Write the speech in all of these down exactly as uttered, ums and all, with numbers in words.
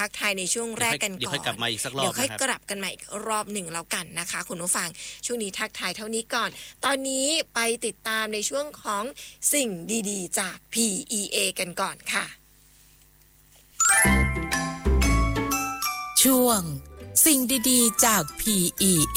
ทักทายในช่วงแรกกันก่อนเดี๋ยวค่อยกลับมาอีกสักรอบเดี๋ยวค่อยกลับกันใหม่อีกรอบหนึ่งแล้วกันนะคะคุณผู้ฟังช่วงนี้ทักทายเท่านี้ก่อนตอนนี้ไปติดตามในช่วงของสิ่งดีๆจาก พี อี เอ กันก่อนค่ะช่วงสิ่งดีๆจาก พี อี เอ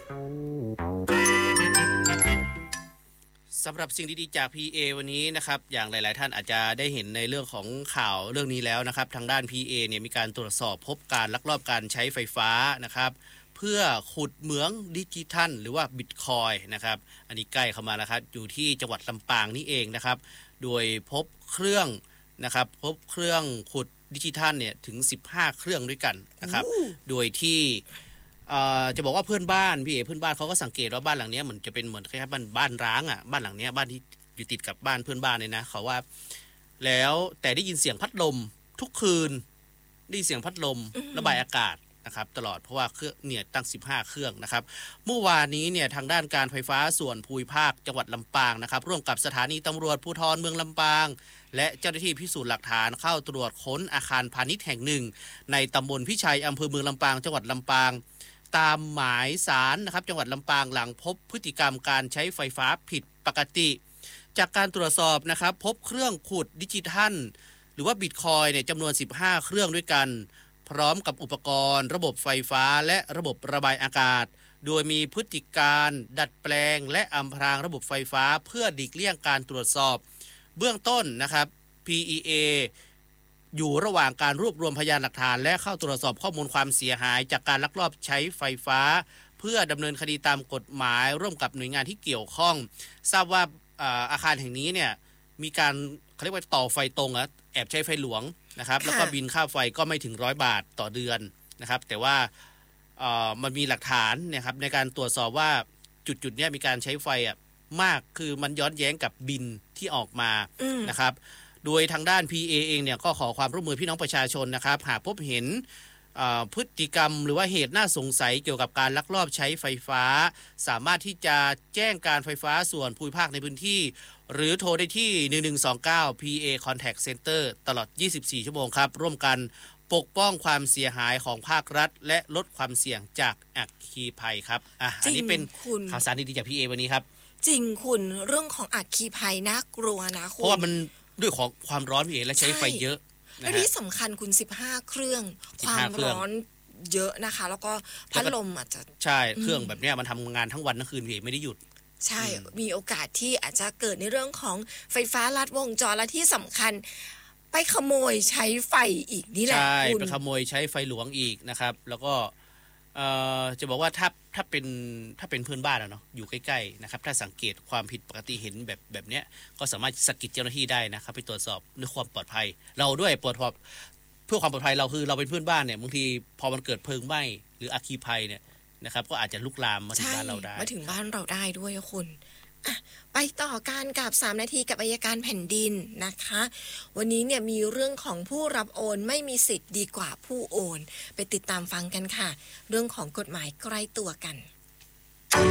สำหรับสิ่งดีๆจาก พี เอ วันนี้นะครับอย่างหลายๆท่านอาจจะได้เห็นในเรื่องของข่าวเรื่องนี้แล้วนะครับทางด้าน พี เอ เนี่ยมีการตรวจสอบพบการลักลอบการใช้ไฟฟ้านะครับเพื่อขุดเหมืองดิจิทัลหรือว่าบิตคอยน์นะครับอันนี้ใกล้เข้ามาแล้วครับอยู่ที่จังหวัดลำปางนี่เองนะครับโดยพบเครื่องนะครับพบเครื่องขุดดิจิทัลเนี่ยถึงสิบห้าเครื่องด้วยกันนะครับโดยที่จะบอกว่าเพื่อนบ้านพี่เอเพื่อนบ้านเขาก็สังเกตว่าบ้านหลังนี้เหมือนจะเป็นเหมือนคล้ายๆบ้านบ้านร้างอ่ะบ้านหลังนี้บ้านที่อยู่ติดกับบ้านเพื่อนบ้านเลยนะเขาว่าแล้วแต่ได้ยินเสียงพัดลมทุกคืนได้ยินเสียงพัดลมระบายอากาศนะครับตลอดเพราะว่าเครื่องเนี่ยตั้งสิบห้าเครื่องนะครับเมื่อวานนี้เนี่ยทางด้านการไฟฟ้าส่วนภูมิภาคจังหวัดลำปางนะครับร่วมกับสถานีตำรวจภูธรเมืองลำปางและเจ้าหน้าที่พิสูจน์หลักฐานเข้าตรวจค้นอาคารพาณิชย์แห่งหนึ่งในตำบลพิชัยอำเภอเมืองลำปางจังหวัดลำปางตามหมายศาลนะครับจังหวัดลำปางหลังพบพฤติกรรมการใช้ไฟฟ้าผิดปกติจากการตรวจสอบนะครับพบเครื่องขุดดิจิทัลหรือว่าบิตคอยน์เนี่ยจำนวนสิบห้าเครื่องด้วยกันพร้อมกับอุปกรณ์ระบบไฟฟ้าและระบบระบายอากาศโดยมีพฤติการดัดแปลงและอำพรางระบบไฟฟ้าเพื่อหลีกเลี่ยงการตรวจสอบเบื้องต้นนะครับ พี อี เอ อยู่ระหว่างการรวบรวมพยานหลักฐานและเข้าตรวจสอบข้อมูลความเสียหายจากการลักลอบใช้ไฟฟ้าเพื่อดำเนินคดีตามกฎหมายร่วมกับหน่วยงานที่เกี่ยวข้องทราบว่าอาคารแห่งนี้เนี่ยมีการเขาเรียกว่าต่อไฟตรงอะแอบใช้ไฟหลวงนะครับแล้วก็บินค่าไฟก็ไม่ถึงร้อยบาทต่อเดือนนะครับแต่ว่ามันมีหลักฐานเนี่ยครับในการตรวจสอบว่าจุดๆนี้มีการใช้ไฟอะมากคือมันย้อนแย้งกับบินที่ออกมานะครับโดยทางด้าน พี เอ เองเนี่ยก็ขอความร่วมมือพี่น้องประชาชนนะครับหากพบเห็นพฤติกรรมหรือว่าเหตุน่าสงสัยเกี่ยวกับการลักลอบใช้ไฟฟ้าสามารถที่จะแจ้งการไฟฟ้าส่วนภูมิภาคในพื้นที่หรือโทรได้ที่หนึ่งหนึ่งสองเก้า พี เอ Contact Center ตลอดยี่สิบสี่ชั่วโมงครับร่วมกันปกป้องความเสียหายของภาครัฐและลดความเสี่ยงจากอัคคีภัยครับอ่ะอันนี้เป็นข่าวสารดีๆจาก พี เอ วันนี้ครับจริงคุณเรื่องของอัคคีภัยน่ากลัวนะคุณเพราะว่ามันด้วยของความร้อนพี่เอและใช้ไฟเยอะและที่สำคัญคุณสิบห้าเครื่องความร้อนเยอะนะคะแล้วก็พัดลมอาจจะใช่เครื่องแบบนี้มันทำงานทั้งวันทั้งคืนพี่เอไม่ได้หยุดใช่มีโอกาสที่อาจจะเกิดในเรื่องของไฟฟ้าลัดวงจรและที่สำคัญไปขโมยใช้ไฟอีกนี่แหละใช่ไปขโมยใช้ไฟหลวงอีกนะครับแล้วก็จะบอกว่าถ้าถ้าเป็นถ้าเป็นเพื่อนบ้านเนาะอยู่ใกล้ๆนะครับถ้าสังเกตความผิดปกติเห็นแบบแบบเนี้ยก็สามารถสกิดเจ้าหน้าที่ได้นะครับไปตรวจสอบเรื่องความปลอดภัยเราด้วยปลอดภัยเพื่อความปลอดภัยเราคือเราเป็นเพื่อนบ้านเนี่ยบางทีพอมันเกิดเพลิงไหม้หรืออัคคีภัยเนี่ยนะครับก็อาจจะลุกลามมาถึงบ้านเราได้มาถึงบ้านเราได้ด้วยคุณไปต่อการกับสามนาทีกับอัยการแผ่นดินนะคะวันนี้เนี่ยมีเรื่องของผู้รับโอนไม่มีสิทธิ์ดีกว่าผู้โอนไปติดตามฟังกันค่ะเรื่องของกฎหมายใกล้ตัวกัน